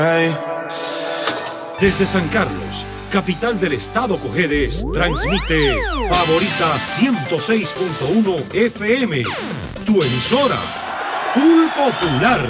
Hey. Desde San Carlos, capital del estado Cojedes, transmite Favorita 106.1 FM, tu emisora, Full Popular.